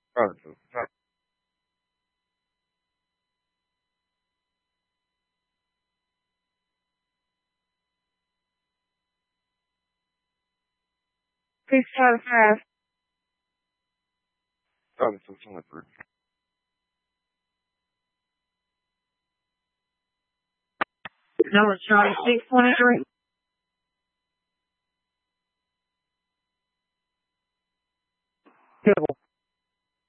Pronto. Please try to pass. Pronto, senhor. Number Charlie 623. Civil.